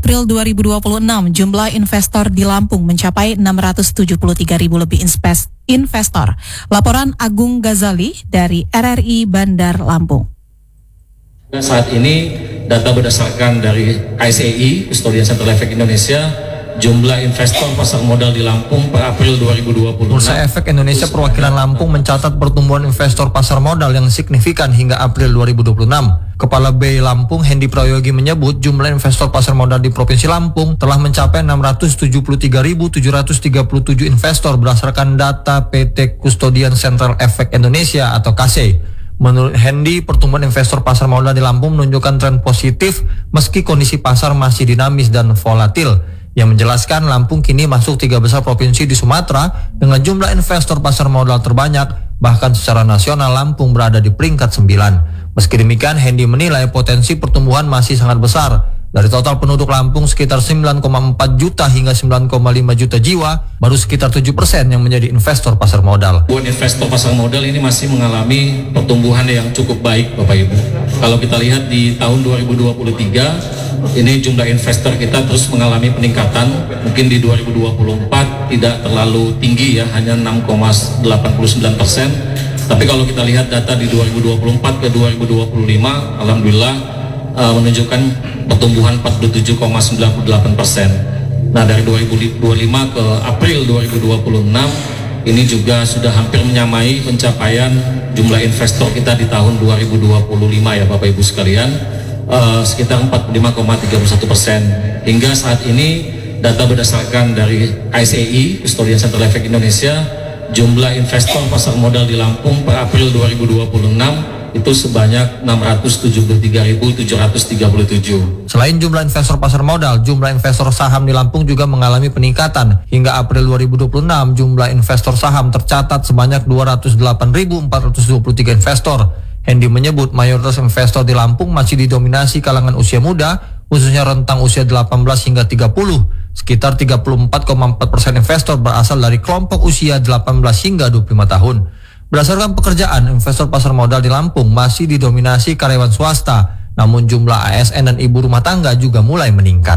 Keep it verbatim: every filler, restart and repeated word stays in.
April dua ribu dua puluh enam, jumlah investor di Lampung mencapai enam ratus tujuh puluh tiga ribu lebih investor. Laporan Agung Ghazali dari R R I Bandar Lampung. Saat ini data berdasarkan dari K S E I, Custodian Central Efek Indonesia, jumlah investor pasar modal di Lampung per April dua ribu dua puluh enam. Bursa Efek Indonesia Perwakilan Lampung mencatat pertumbuhan investor pasar modal yang signifikan hingga April dua ribu dua puluh enam. Kepala B I Lampung Hendy Prayogi menyebut jumlah investor pasar modal di Provinsi Lampung telah mencapai enam ratus tujuh puluh tiga ribu tujuh ratus tiga puluh tujuh investor berdasarkan data P T Custodian Central Efek Indonesia atau K S E I. Menurut Hendy, pertumbuhan investor pasar modal di Lampung menunjukkan tren positif meski kondisi pasar masih dinamis dan volatil. Yang menjelaskan Lampung kini masuk tiga besar provinsi di Sumatera dengan jumlah investor pasar modal terbanyak, bahkan secara nasional Lampung berada di peringkat sembilan. Meski demikian, Hendy menilai potensi pertumbuhan masih sangat besar. Dari total penduduk Lampung sekitar sembilan koma empat juta hingga sembilan koma lima juta jiwa, baru sekitar tujuh persen yang menjadi investor pasar modal. Buat investor pasar modal ini masih mengalami pertumbuhan yang cukup baik, Bapak Ibu. Kalau kita lihat di tahun dua ribu dua puluh tiga, ini jumlah investor kita terus mengalami peningkatan. Mungkin di dua ribu dua puluh empat tidak terlalu tinggi ya, hanya enam koma delapan sembilan persen. Tapi kalau kita lihat data di dua ribu dua puluh empat ke dua ribu dua puluh lima, alhamdulillah uh, menunjukkan pertumbuhan empat puluh tujuh koma sembilan delapan persen. Nah, dari dua ribu dua puluh lima ke April dua ribu dua puluh enam ini juga sudah hampir menyamai pencapaian jumlah investor kita di tahun dua ribu dua puluh lima ya Bapak Ibu sekalian, uh, sekitar empat puluh lima koma tiga satu persen. Hingga saat ini data berdasarkan dari K S E I, Custodian Central Efek Indonesia, jumlah investor pasar modal di Lampung per April dua ribu dua puluh enam itu sebanyak enam ratus tujuh puluh tiga ribu tujuh ratus tiga puluh tujuh. Selain jumlah investor pasar modal, jumlah investor saham di Lampung juga mengalami peningkatan. Hingga April dua ribu dua puluh enam, jumlah investor saham tercatat sebanyak dua ratus delapan ribu empat ratus dua puluh tiga investor. Hendy menyebut mayoritas investor di Lampung masih didominasi kalangan usia muda, khususnya rentang usia delapan belas hingga tiga puluh. Sekitar tiga puluh empat koma empat persen investor berasal dari kelompok usia delapan belas hingga dua puluh lima tahun. Berdasarkan pekerjaan, investor pasar modal di Lampung masih didominasi karyawan swasta, namun jumlah A S N dan ibu rumah tangga juga mulai meningkat.